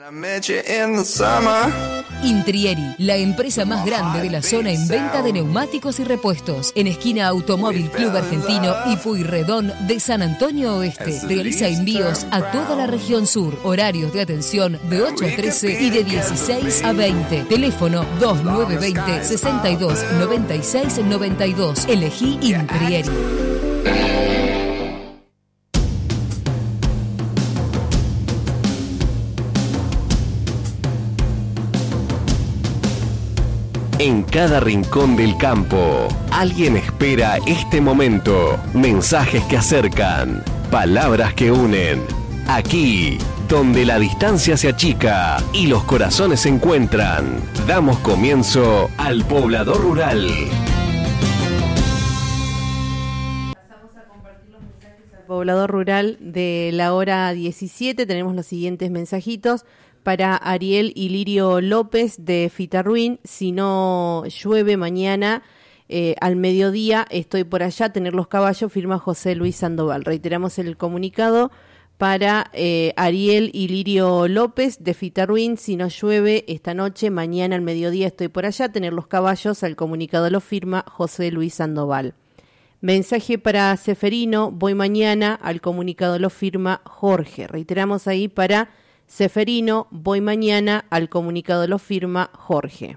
Intrieri, la empresa más grande de la zona en venta de neumáticos y repuestos. En esquina Automóvil Club Argentino y Pueyrredón de San Antonio Oeste. Realiza envíos a toda la región sur. Horarios de atención de 8 a 13 y de 16 a 20. Teléfono 2920 62 96 92. Elegí Intrieri. En cada rincón del campo, alguien espera este momento. Mensajes que acercan, palabras que unen. Aquí, donde la distancia se achica y los corazones se encuentran, damos comienzo al Poblador Rural. Pasamos a compartir los mensajes al Poblador Rural de la hora 17. Tenemos los siguientes mensajitos. Para Ariel y Lirio López de Fitarruin, si no llueve mañana al mediodía, estoy por allá, tener los caballos, firma José Luis Sandoval. Reiteramos el comunicado para Ariel y Lirio López de Fitarruin, si no llueve esta noche, mañana al mediodía estoy por allá, tener los caballos, al comunicado lo firma José Luis Sandoval. Mensaje para Seferino, voy mañana, al comunicado lo firma Jorge. Reiteramos ahí para Seferino, voy mañana, al comunicado lo firma Jorge.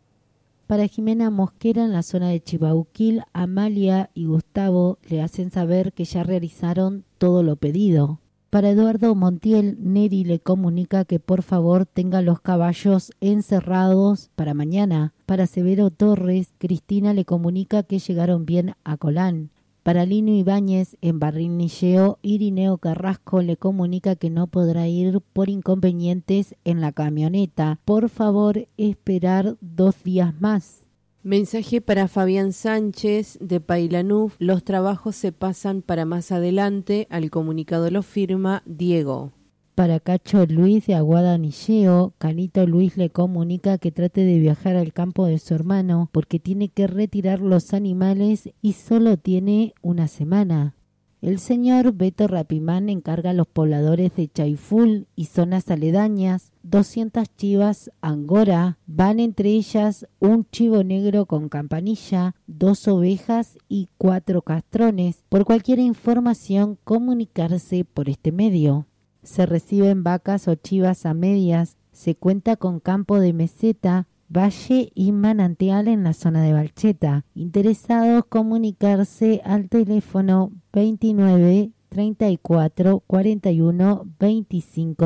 Para Jimena Mosquera en la zona de Chibauquil, Amalia y Gustavo le hacen saber que ya realizaron todo lo pedido. Para Eduardo Montiel, Neri le comunica que por favor tenga los caballos encerrados para mañana. Para Severo Torres, Cristina le comunica que llegaron bien a Colán. Para Lino Ibáñez, en Barrinilleo, Irineo Carrasco le comunica que no podrá ir por inconvenientes en la camioneta. Por favor, esperar 2 días más. Mensaje para Fabián Sánchez de Pailanuf, los trabajos se pasan para más adelante, al comunicado lo firma Diego. Para Cacho Luis de Aguadanilleo, Canito Luis le comunica que trate de viajar al campo de su hermano porque tiene que retirar los animales y solo tiene una semana. El señor Beto Rapimán encarga a los pobladores de Chaiful y zonas aledañas 200 chivas angora, van entre ellas un chivo negro con campanilla, 2 ovejas y 4 castrones. Por cualquier información, comunicarse por este medio. Se reciben vacas o chivas a medias, se cuenta con campo de meseta, valle y manantial en la zona de Balcheta. Interesados comunicarse al teléfono 29 34 41 25